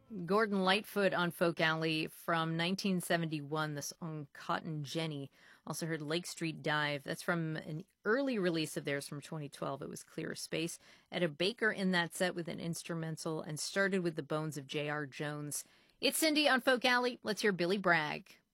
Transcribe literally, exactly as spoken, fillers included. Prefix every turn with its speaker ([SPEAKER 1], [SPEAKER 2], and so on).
[SPEAKER 1] Gordon Lightfoot on Folk Alley from nineteen seventy-one, the song Cotton Jenny. Also heard Lake Street Dive. That's from an early release of theirs from twenty twelve. It was Clear Space. Etta Baker in that set with an instrumental and started with the Bones of J R. Jones. It's Cindy on Folk Alley. Let's hear Billy Bragg.